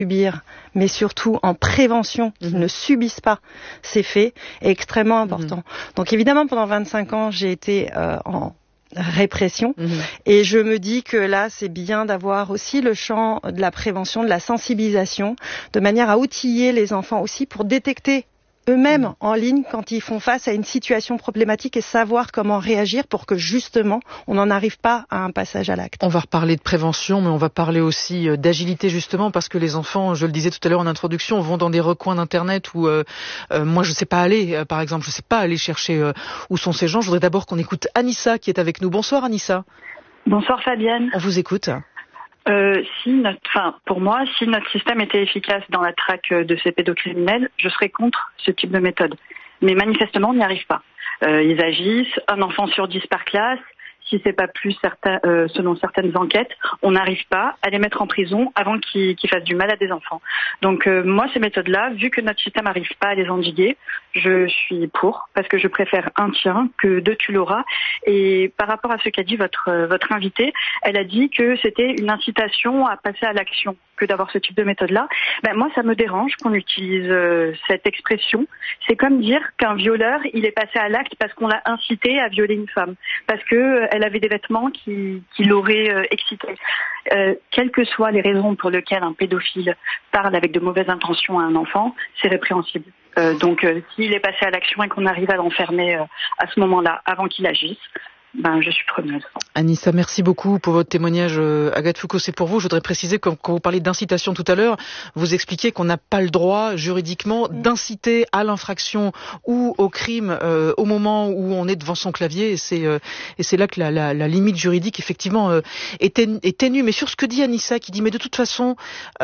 subir, mais surtout en prévention, qu'ils ne subissent pas ces faits, est extrêmement important. Donc évidemment, pendant 25 ans, j'ai été en répression et je me dis que là, c'est bien d'avoir aussi le champ de la prévention, de la sensibilisation, de manière à outiller les enfants aussi pour détecter eux-mêmes en ligne quand ils font face à une situation problématique et savoir comment réagir pour que justement on n'en arrive pas à un passage à l'acte. On va reparler de prévention, mais on va parler aussi d'agilité justement parce que les enfants, je le disais tout à l'heure en introduction, vont dans des recoins d'internet où moi je sais pas aller, par exemple, je sais pas aller chercher où sont ces gens. Je voudrais d'abord qu'on écoute Anissa qui est avec nous. Bonsoir Anissa. Bonsoir Fabienne. On vous écoute. Pour moi, si notre système était efficace dans la traque de ces pédocriminels, je serais contre ce type de méthode. Mais manifestement, on n'y arrive pas. Ils agissent, un enfant sur 10 par classe. Si c'est pas plus selon certaines enquêtes, on n'arrive pas à les mettre en prison avant qu'ils fassent du mal à des enfants. Donc moi, ces méthodes-là, vu que notre système n'arrive pas à les endiguer, je suis pour, parce que je préfère un tien que deux tu l'auras. Et par rapport à ce qu'a dit votre invitée, elle a dit que c'était une incitation à passer à l'action que d'avoir ce type de méthode-là. Moi, ça me dérange qu'on utilise cette expression. C'est comme dire qu'un violeur, il est passé à l'acte parce qu'on l'a incité à violer une femme, parce que elle avait des vêtements qui l'auraient excitée. Quelles que soient les raisons pour lesquelles un pédophile parle avec de mauvaises intentions à un enfant, c'est répréhensible. Donc, s'il est passé à l'action et qu'on arrive à l'enfermer à ce moment-là, avant qu'il agisse, je suis preneuse. Anissa, merci beaucoup pour votre témoignage. Agathe Foucault, c'est pour vous. Je voudrais préciser que quand vous parlez d'incitation tout à l'heure, vous expliquez qu'on n'a pas le droit juridiquement d'inciter à l'infraction ou au crime au moment où on est devant son clavier. Et c'est là que la limite juridique, effectivement, est ténue. Mais sur ce que dit Anissa, qui dit, mais de toute façon,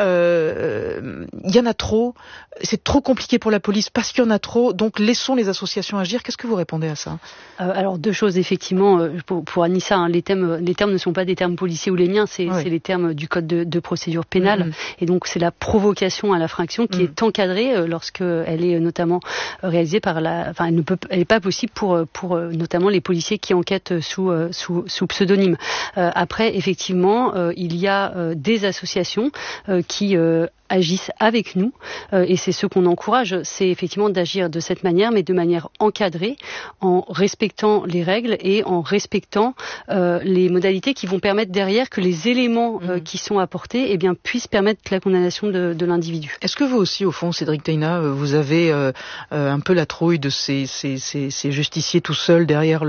il y en a trop, c'est trop compliqué pour la police parce qu'il y en a trop, donc laissons les associations agir. Qu'est-ce que vous répondez à ça ? Alors, deux choses, effectivement. Pour Anissa, les termes ne sont pas des termes policiers ou les miens, c'est les termes du code de procédure pénale. Et donc c'est la provocation à l'infraction qui est encadrée lorsqu'elle est notamment réalisée par elle n'est pas possible pour notamment les policiers qui enquêtent sous pseudonyme. Après, effectivement, il y a des associations qui agissent avec nous et c'est ce qu'on encourage, c'est effectivement d'agir de cette manière, mais de manière encadrée, en respectant les règles et en respectant les modalités qui vont permettre derrière que les éléments qui sont apportés puissent permettre la condamnation de l'individu. Est-ce que vous aussi, au fond, Cédric Teina, vous avez un peu la trouille de ces justiciers tout seuls derrière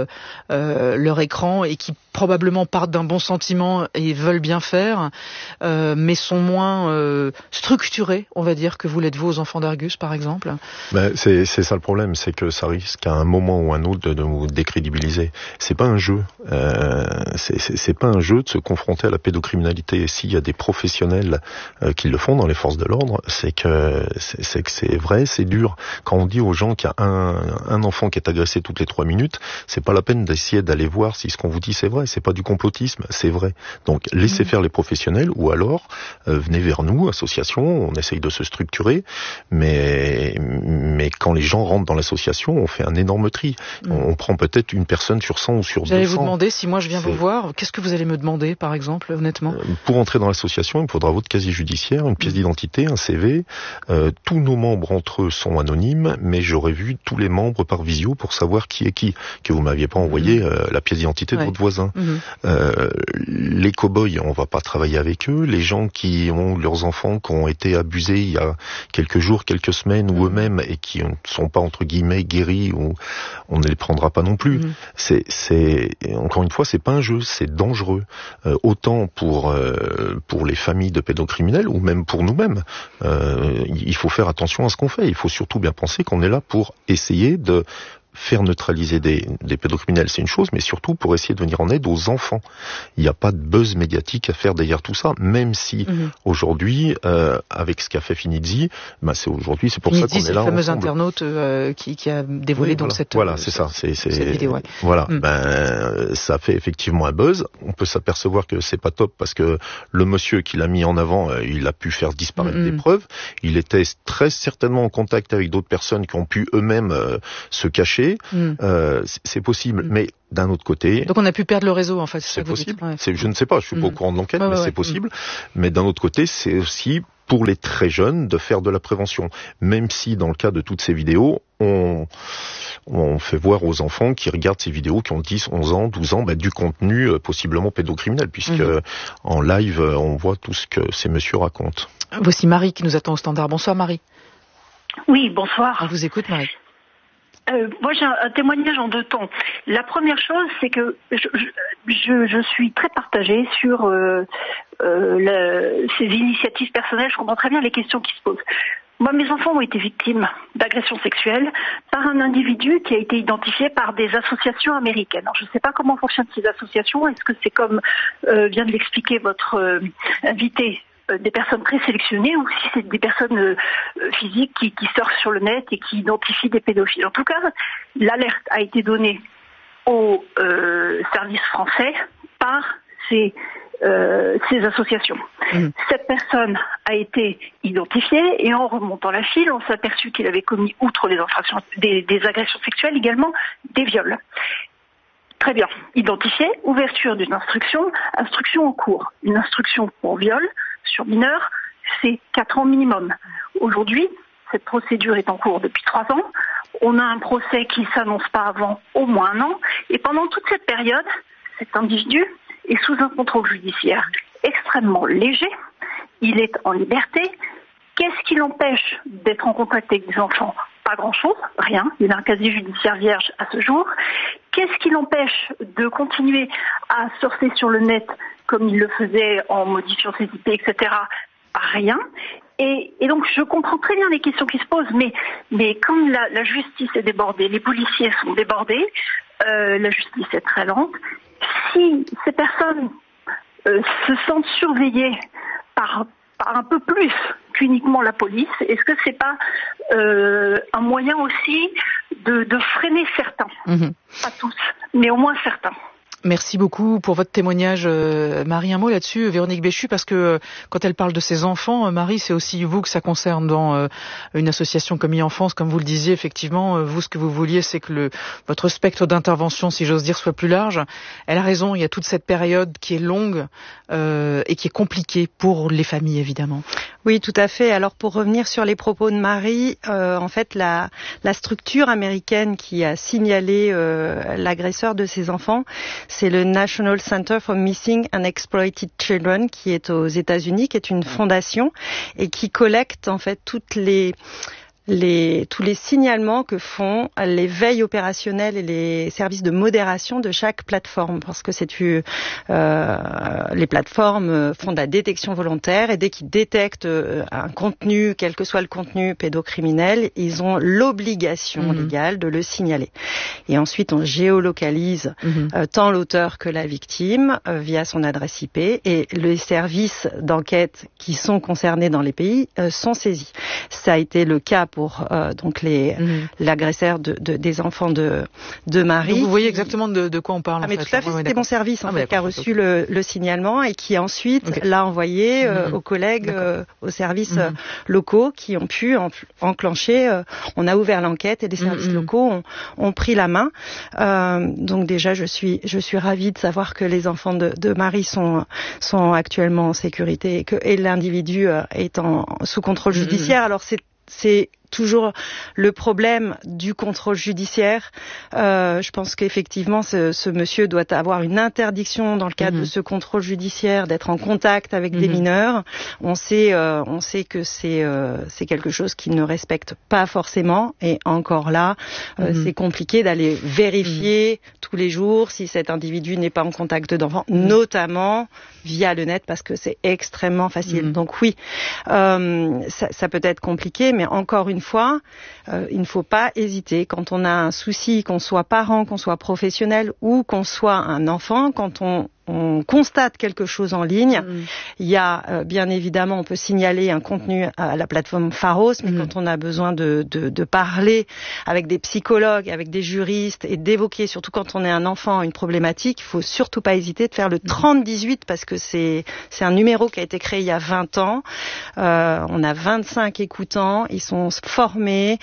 leur écran et qui probablement partent d'un bon sentiment et veulent bien faire, mais sont moins structurés, on va dire, que vous l'êtes vous aux enfants d'Argus, par exemple? C'est ça le problème, c'est que ça risque à un moment ou un autre de nous décrédibiliser. C'est pas un jeu. C'est pas un jeu de se confronter à la pédocriminalité. Et s'il y a des professionnels qui le font dans les forces de l'ordre, c'est que c'est vrai, c'est dur. Quand on dit aux gens qu'il y a un enfant qui est agressé toutes les 3 minutes, c'est pas la peine d'essayer d'aller voir si ce qu'on vous dit c'est vrai. C'est pas du complotisme, c'est vrai. Donc laissez faire les professionnels, ou alors venez vers nous, association, on essaye de se structurer, mais quand les gens rentrent dans l'association, on fait un énorme tri. On prend peut-être une personne sur 100 ou sur 200. J'allais vous demander, si moi je viens vous voir, qu'est-ce que vous allez me demander, par exemple, honnêtement? Pour entrer dans l'association, il me faudra votre casier judiciaire, une pièce d'identité, un CV. Tous nos membres entre eux sont anonymes, mais j'aurais vu tous les membres par visio pour savoir qui est qui. Que vous m'aviez pas envoyé la pièce d'identité de votre voisin. Les cow-boys, on va pas travailler avec eux. Les gens qui ont leurs enfants qui ont été abusés il y a quelques jours, quelques semaines, ou eux-mêmes, et qui ne sont pas entre guillemets guéris, ou on ne les prendra pas non plus. C'est encore une fois, c'est pas un jeu, c'est dangereux. Autant pour les familles de pédocriminels, ou même pour nous-mêmes. Il faut faire attention à ce qu'on fait. Il faut surtout bien penser qu'on est là pour essayer de faire neutraliser des pédocriminels, c'est une chose, mais surtout pour essayer de venir en aide aux enfants. Il n'y a pas de buzz médiatique à faire derrière tout ça, même si aujourd'hui, avec ce qu'a fait Finizzi, c'est pour ça qu'on est là ensemble. C'est le fameux internaute qui a dévoilé cette vidéo. Voilà, ça fait effectivement un buzz. On peut s'apercevoir que c'est pas top parce que le monsieur qui l'a mis en avant, il a pu faire disparaître des preuves. Il était très certainement en contact avec d'autres personnes qui ont pu eux-mêmes se cacher. C'est possible, mais d'un autre côté... Donc on a pu perdre le réseau, en fait. C'est possible. Je ne sais pas, je suis pas au courant de l'enquête, mais c'est possible. Mais d'un autre côté, c'est aussi pour les très jeunes, de faire de la prévention. Même si, dans le cas de toutes ces vidéos, on fait voir aux enfants qui regardent ces vidéos, qui ont 10, 11 ans, 12 ans, du contenu possiblement pédocriminel, puisque en live, on voit tout ce que ces messieurs racontent. Voici Marie qui nous attend au standard. Bonsoir Marie. Oui, bonsoir. On vous écoute Marie. Moi, j'ai un témoignage en deux temps. La première chose, c'est que je suis très partagée sur ces initiatives personnelles. Je comprends très bien les questions qui se posent. Moi, mes enfants ont été victimes d'agressions sexuelles par un individu qui a été identifié par des associations américaines. Alors, je ne sais pas comment fonctionnent ces associations. Est-ce que c'est comme vient de l'expliquer votre invité, des personnes présélectionnées, ou si c'est des personnes physiques qui surfent sur le net et qui identifient des pédophiles. En tout cas, l'alerte a été donnée aux services français par ces associations. Cette personne a été identifiée et en remontant la file, on s'est aperçu qu'il avait commis, outre les infractions, des agressions sexuelles, également des viols. Très bien. Identifié, ouverture d'une instruction en cours. Une instruction pour viol sur mineur, c'est 4 ans minimum. Aujourd'hui, cette procédure est en cours depuis 3 ans. On a un procès qui ne s'annonce pas avant au moins 1 an. Et pendant toute cette période, cet individu est sous un contrôle judiciaire extrêmement léger. Il est en liberté. Qu'est-ce qui l'empêche d'être en contact avec des enfants ? Pas grand-chose, rien. Il a un casier judiciaire vierge à ce jour. Qu'est-ce qui l'empêche de continuer à surfer sur le net comme il le faisait en modifiant ses IP, etc. Rien. Et donc je comprends très bien les questions qui se posent, mais comme la justice est débordée, les policiers sont débordés, la justice est très lente. Si ces personnes se sentent surveillées par un peu plus qu'uniquement la police, est-ce que c'est pas un moyen aussi de freiner certains, pas tous, mais au moins certains? Merci beaucoup pour votre témoignage, Marie. Un mot là-dessus, Véronique Béchu, parce que quand elle parle de ses enfants, Marie, c'est aussi vous que ça concerne dans une association comme e-Enfance, comme vous le disiez, effectivement, vous, ce que vous vouliez, c'est que votre spectre d'intervention, si j'ose dire, soit plus large. Elle a raison, il y a toute cette période qui est longue et qui est compliquée pour les familles, évidemment. Oui, tout à fait. Alors, pour revenir sur les propos de Marie, en fait, la structure américaine qui a signalé l'agresseur de ses enfants, c'est le National Center for Missing and Exploited Children, qui est aux États-Unis, qui est une fondation et qui collecte en fait tous les signalements que font les veilles opérationnelles et les services de modération de chaque plateforme, parce que les plateformes font de la détection volontaire et dès qu'ils détectent un contenu, quel que soit le contenu pédocriminel, ils ont l'obligation légale de le signaler. Et ensuite, on géolocalise tant l'auteur que la victime via son adresse IP, et les services d'enquête qui sont concernés dans les pays sont saisis. Ça a été le cas pour donc l'agresseur des enfants de Marie. Donc vous voyez exactement de quoi on parle. Mais tout à fait, c'était mon service qui a reçu le signalement et qui ensuite l'a envoyé aux collègues, aux services locaux qui ont pu enclencher. On a ouvert l'enquête et les services locaux ont pris la main. Donc déjà, je suis ravie de savoir que les enfants de Marie sont actuellement en sécurité et l'individu est sous contrôle judiciaire. Alors c'est toujours le problème du contrôle judiciaire. Je pense qu'effectivement, ce monsieur doit avoir une interdiction dans le cadre de ce contrôle judiciaire d'être en contact avec des mineurs. On sait que c'est quelque chose qu'il ne respecte pas forcément. Et encore là, c'est compliqué d'aller vérifier tous les jours si cet individu n'est pas en contact d'enfants, notamment via le net, parce que c'est extrêmement facile. Donc oui, ça peut être compliqué, mais encore une fois, il ne faut pas hésiter quand on a un souci, qu'on soit parent, qu'on soit professionnel ou qu'on soit un enfant, quand on constate quelque chose en ligne, il y a bien évidemment, on peut signaler un contenu à la plateforme Pharos, mais quand on a besoin de parler avec des psychologues, avec des juristes et d'évoquer, surtout quand on est un enfant, une problématique, il faut surtout pas hésiter de faire le 3018 parce que c'est un numéro qui a été créé il y a 20 ans. On a 25 écoutants, ils sont formés,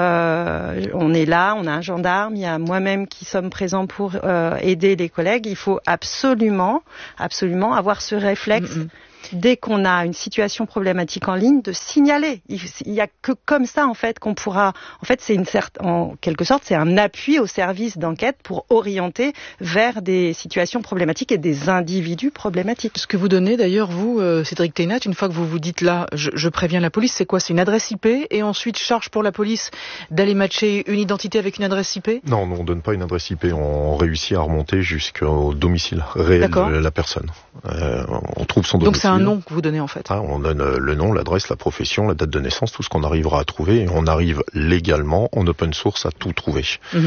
on est là, on a un gendarme, il y a moi-même qui sommes présents pour aider les collègues. Il faut absolument avoir ce réflexe dès qu'on a une situation problématique en ligne, de signaler. Il y a que comme ça, en fait, qu'on pourra... En fait, en quelque sorte, c'est un appui au service d'enquête pour orienter vers des situations problématiques et des individus problématiques. Ce que vous donnez, d'ailleurs, vous, Cédric Teinat, une fois que vous vous dites là, je préviens la police, c'est quoi? C'est une adresse IP et ensuite charge pour la police d'aller matcher une identité avec une adresse IP? Non, on donne pas une adresse IP. On réussit à remonter jusqu'au domicile réel de la personne. On trouve son domicile. Donc c'est un nom que vous donnez en fait. On donne le nom, l'adresse, la profession, la date de naissance, tout ce qu'on arrivera à trouver. Et on arrive légalement, en open source, à tout trouver.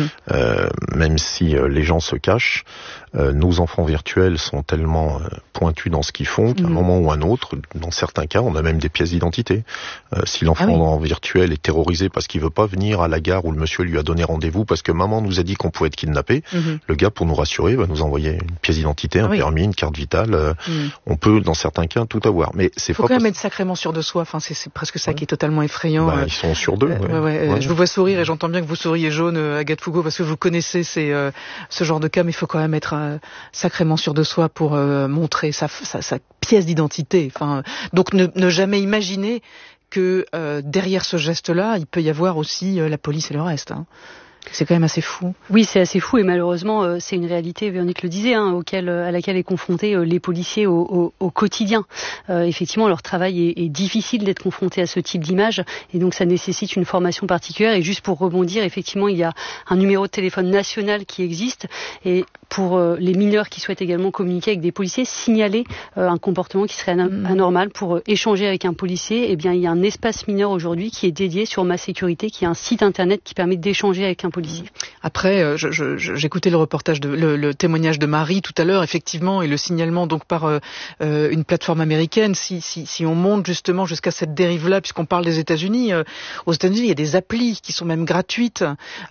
Même si les gens se cachent, nos enfants virtuels sont tellement pointus dans ce qu'ils font qu'à un moment ou un autre, dans certains cas, on a même des pièces d'identité. Si l'enfant virtuel est terrorisé parce qu'il veut pas venir à la gare où le monsieur lui a donné rendez-vous parce que maman nous a dit qu'on pouvait être kidnappé, le gars, pour nous rassurer, va nous envoyer une pièce d'identité, un permis, une carte vitale. On peut, dans certains cas, tout avoir. Mais c'est faut quand même être sacrément sûr de soi. Enfin, c'est presque ça qui est totalement effrayant. Ils sont sûrs d'eux. Je vous vois sourire et j'entends bien que vous souriez jaune, Agathe Foucault, parce que vous connaissez ce genre de cas, mais il faut quand même être sacrément sûr de soi pour montrer sa pièce d'identité. Enfin, donc ne jamais imaginer que derrière ce geste-là, il peut y avoir aussi la police et le reste. C'est quand même assez fou. Oui, c'est assez fou et malheureusement, c'est une réalité, Véronique le disait, à laquelle est confrontés les policiers au quotidien. Effectivement, leur travail est difficile d'être confronté à ce type d'image et donc ça nécessite une formation particulière. Et juste pour rebondir, effectivement, il y a un numéro de téléphone national qui existe et pour les mineurs qui souhaitent également communiquer avec des policiers, signaler un comportement qui serait anormal pour échanger avec un policier, eh bien, il y a un espace mineur aujourd'hui qui est dédié sur Ma Sécurité, qui est un site internet qui permet d'échanger avec un policier. Après, j'écoutais le reportage, le témoignage de Marie tout à l'heure, effectivement, et le signalement donc par une plateforme américaine. Si on monte justement jusqu'à cette dérive-là, puisqu'on parle des États-Unis, aux États-Unis, il y a des applis qui sont même gratuites,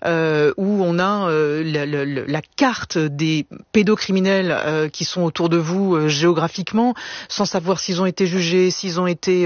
où on a la carte des pédocriminels qui sont autour de vous géographiquement, sans savoir s'ils ont été jugés, s'ils ont été,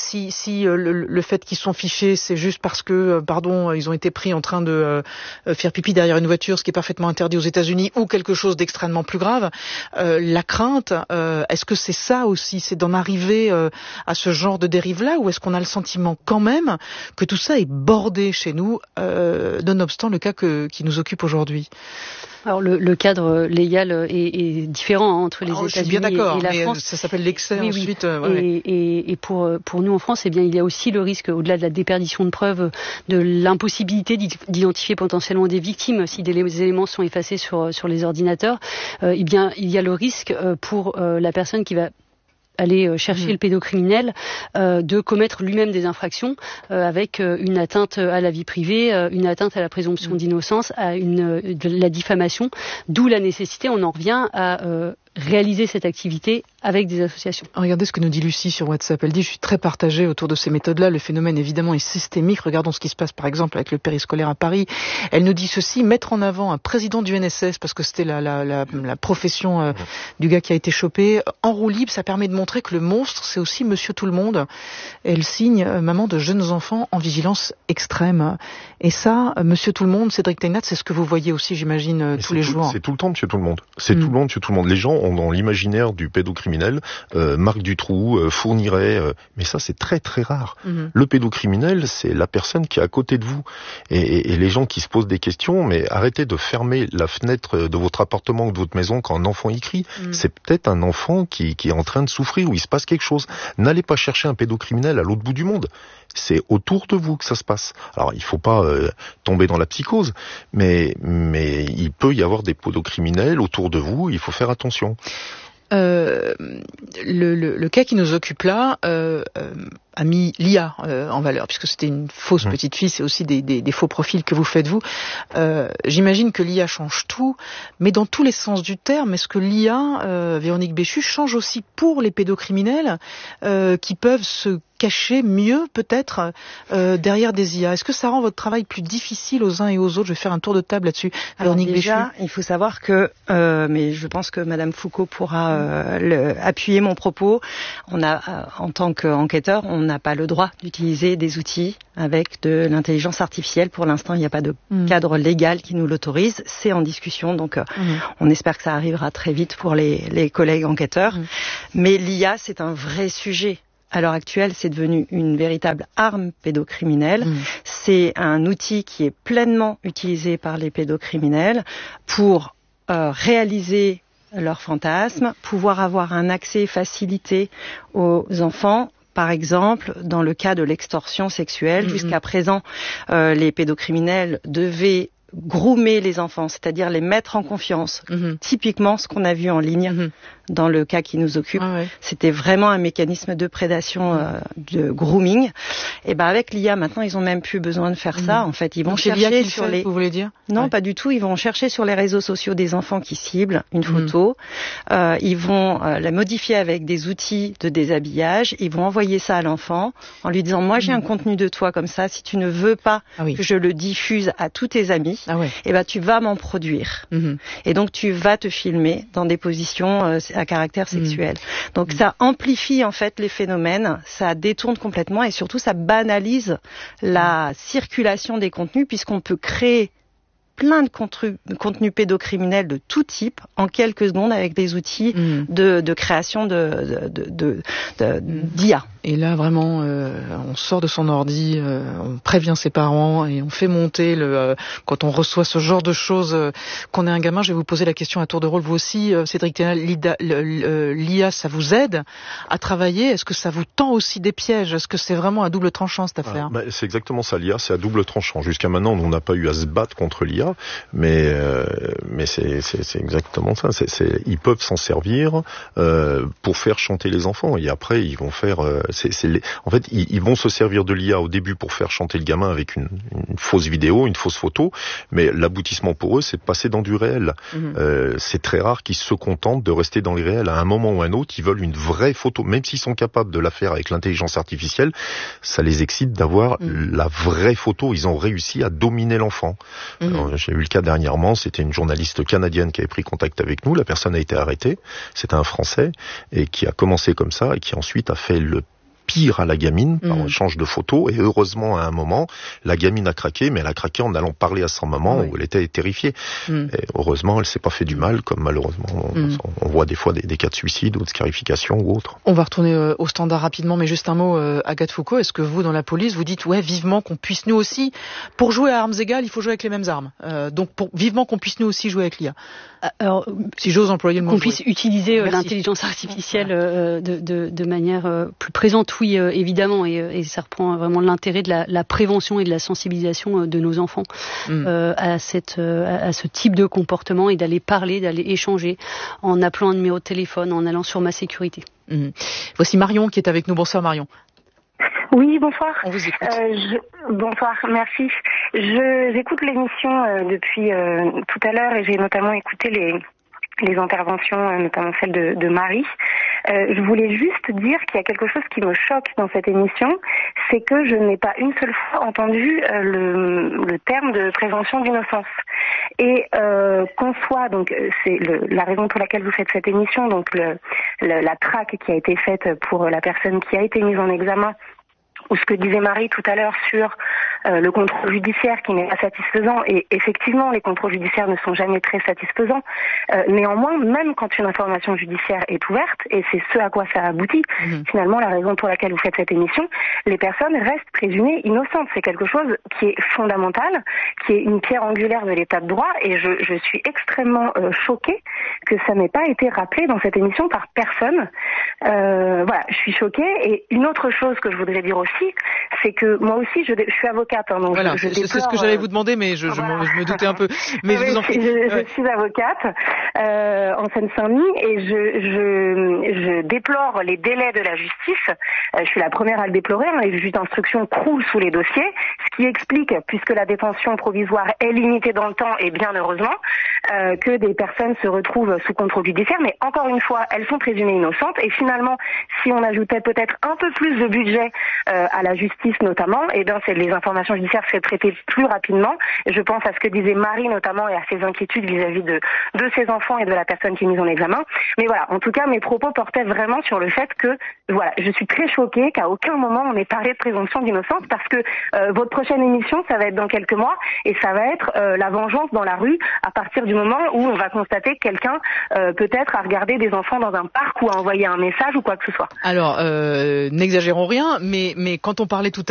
le fait qu'ils sont fichés, c'est juste parce que, ils ont été pris en train de faire pipi derrière une voiture, ce qui est parfaitement interdit aux États-Unis, ou quelque chose d'extrêmement plus grave. La crainte, est-ce que c'est ça aussi, c'est d'en arriver à ce genre de dérive-là, ou est-ce qu'on a le sentiment quand même que tout ça est bordé chez nous, nonobstant le cas qui nous occupe aujourd'hui? Alors le cadre légal est différent entre les États-Unis et la France. Ça s'appelle l'excès ensuite. Et pour nous en France, eh bien il y a aussi le risque, au-delà de la déperdition de preuves, de l'impossibilité d'identifier potentiellement des victimes si des éléments sont effacés sur les ordinateurs. Eh bien il y a le risque pour la personne qui va aller chercher le pédocriminel, de commettre lui-même des infractions avec une atteinte à la vie privée, une atteinte à la présomption d'innocence, à de la diffamation, d'où la nécessité, on en revient à réaliser cette activité avec des associations. Regardez ce que nous dit Lucie sur WhatsApp. Elle dit: je suis très partagée autour de ces méthodes-là. Le phénomène, évidemment, est systémique. Regardons ce qui se passe, par exemple, avec le périscolaire à Paris. Elle nous dit ceci: mettre en avant un président du NSS, parce que c'était la profession du gars qui a été chopé, en roue libre, ça permet de montrer que le monstre, c'est aussi Monsieur Tout-le-Monde. Elle signe maman de jeunes enfants en vigilance extrême. Et ça, Monsieur Tout-le-Monde, Cédric Teinat, c'est ce que vous voyez aussi, j'imagine, tous les jours. C'est tout le temps Monsieur Tout-le-Monde. C'est tout le monde, Monsieur Tout-le-monde. Les gens ont dans l'imaginaire du pédocriminel Marc Dutroux, Fourniret, mais ça c'est très très rare. Le pédocriminel, c'est la personne qui est à côté de vous. Et les gens qui se posent des questions, mais arrêtez de fermer la fenêtre de votre appartement ou de votre maison quand un enfant y crie. C'est peut-être un enfant qui est en train de souffrir, où il se passe quelque chose. N'allez pas chercher un pédocriminel à l'autre bout du monde. C'est autour de vous que ça se passe. Alors, il faut pas tomber dans la psychose, mais il peut y avoir des pédocriminels autour de vous, il faut faire attention. Le cas qui nous occupe là a mis l'IA en valeur, puisque c'était une fausse petite fille, c'est aussi des faux profils que vous faites vous. J'imagine que l'IA change tout, mais dans tous les sens du terme, est-ce que l'IA, Véronique Béchu, change aussi pour les pédocriminels qui peuvent se cacher mieux peut-être derrière des IA? Est-ce que ça rend votre travail plus difficile aux uns et aux autres? Je vais faire un tour de table là-dessus. Alors déjà, il faut savoir que, mais je pense que Madame Foucault pourra appuyer mon propos. On a, en tant qu'enquêteur, on n'a pas le droit d'utiliser des outils avec de l'intelligence artificielle. Pour l'instant, il n'y a pas de cadre légal qui nous l'autorise. C'est en discussion, donc on espère que ça arrivera très vite pour les collègues enquêteurs. Mais l'IA, c'est un vrai sujet. À l'heure actuelle, c'est devenu une véritable arme pédocriminelle. C'est un outil qui est pleinement utilisé par les pédocriminels pour réaliser leurs fantasmes, pouvoir avoir un accès facilité aux enfants. Par exemple, dans le cas de l'extorsion sexuelle, jusqu'à présent, les pédocriminels devaient groomer les enfants, c'est-à-dire les mettre en confiance. Typiquement, ce qu'on a vu en ligne dans le cas qui nous occupe, c'était vraiment un mécanisme de prédation, de grooming. Et ben avec l'IA, maintenant, ils ont même plus besoin de faire ça. En fait, ils vont chercher sur les. Vous voulez dire ? Non, pas du tout. Ils vont chercher sur les réseaux sociaux des enfants qui ciblent une photo. Ils vont la modifier avec des outils de déshabillage. Ils vont envoyer ça à l'enfant en lui disant moi j'ai un contenu de toi comme ça. Si tu ne veux pas que je le diffuse à tous tes amis, et ben tu vas m'en produire. Et donc tu vas te filmer dans des positions à caractère sexuel. Donc ça amplifie en fait les phénomènes, ça détourne complètement et surtout ça banalise la circulation des contenus puisqu'on peut créer plein de contenus pédocriminels de tout type en quelques secondes avec des outils de création d'IA. Et là, vraiment, on sort de son ordi, on prévient ses parents et on fait monter quand on reçoit ce genre de choses, qu'on est un gamin. Je vais vous poser la question à tour de rôle. Vous aussi, Cédric Thénal, l'IA, ça vous aide à travailler? Est-ce que ça vous tend aussi des pièges? Est-ce que c'est vraiment à double tranchant, cette affaire? C'est exactement ça, l'IA, c'est à double tranchant. Jusqu'à maintenant, on n'a pas eu à se battre contre l'IA, mais c'est exactement ça. Ils peuvent s'en servir pour faire chanter les enfants et après, ils vont faire... En fait, ils vont se servir de l'IA au début pour faire chanter le gamin avec une fausse vidéo, une fausse photo, mais l'aboutissement pour eux, c'est de passer dans du réel. C'est très rare qu'ils se contentent de rester dans le réel. À un moment ou un autre, ils veulent une vraie photo. Même s'ils sont capables de la faire avec l'intelligence artificielle, ça les excite d'avoir la vraie photo. Ils ont réussi à dominer l'enfant. J'ai eu le cas dernièrement, c'était une journaliste canadienne qui avait pris contact avec nous. La personne a été arrêtée. C'était un Français et qui a commencé comme ça et qui ensuite a fait le pire à la gamine par échange de photos et heureusement à un moment la gamine a craqué, mais elle a craqué en allant parler à sa maman où elle était terrifiée et heureusement elle s'est pas fait du mal comme malheureusement on voit des fois des cas de suicide ou de scarification ou autre. On va retourner au standard rapidement, mais juste un mot, Agathe Foucault, est-ce que vous dans la police vous dites vivement qu'on puisse nous aussi, pour jouer à armes égales il faut jouer avec les mêmes armes, donc vivement qu'on puisse nous aussi jouer avec l'IA? Alors, si j'ose employer le mot, qu'on puisse utiliser l'intelligence artificielle de manière plus présente, oui, évidemment, et ça reprend vraiment l'intérêt de la prévention et de la sensibilisation de nos enfants à ce type de comportement et d'aller parler, d'aller échanger en appelant un numéro de téléphone, en allant sur Ma Sécurité. Voici Marion qui est avec nous. Bonsoir Marion. Oui, bonsoir. On vous écoute. Bonsoir, merci. J'écoute l'émission depuis tout à l'heure et j'ai notamment écouté les interventions, notamment celle de Marie. Je voulais juste dire qu'il y a quelque chose qui me choque dans cette émission, c'est que je n'ai pas une seule fois entendu le terme de présomption d'innocence. Et qu'on soit, donc c'est la raison pour laquelle vous faites cette émission, donc la traque qui a été faite pour la personne qui a été mise en examen, ou ce que disait Marie tout à l'heure sur le contrôle judiciaire qui n'est pas satisfaisant, et effectivement les contrôles judiciaires ne sont jamais très satisfaisants, néanmoins même quand une information judiciaire est ouverte, et c'est ce à quoi ça aboutit, finalement la raison pour laquelle vous faites cette émission, les personnes restent présumées innocentes. C'est quelque chose qui est fondamental, qui est une pierre angulaire de l'état de droit, et je suis extrêmement choquée que ça n'ait pas été rappelé dans cette émission par personne. Voilà, je suis choquée. Et une autre chose que je voudrais dire aussi, c'est que moi aussi je suis avocate. Donc voilà, c'est ce que j'allais vous demander, mais je me doutais un peu. Mais je vous en prie. Je suis avocate en Seine-Saint-Denis et je déplore les délais de la justice. Je suis la première à le déplorer. Les juges d'instruction croulent sous les dossiers, ce qui explique, puisque la détention provisoire est limitée dans le temps, et bien heureusement, que des personnes se retrouvent sous contrôle judiciaire. Mais encore une fois, elles sont présumées innocentes. Et finalement, si on ajoutait peut-être un peu plus de budget à la justice notamment, et bien c'est les informations l'information judiciaire serait traitée plus rapidement. Je pense à ce que disait Marie notamment et à ses inquiétudes vis-à-vis de ses enfants et de la personne qui est mise en examen. Mais voilà, en tout cas, mes propos portaient vraiment sur le fait que, voilà, je suis très choquée qu'à aucun moment on ait parlé de présomption d'innocence parce que votre prochaine émission, ça va être dans quelques mois et ça va être la vengeance dans la rue à partir du moment où on va constater que quelqu'un peut-être a regardé des enfants dans un parc ou a envoyé un message ou quoi que ce soit. Alors, n'exagérons rien, mais quand on parlait tout à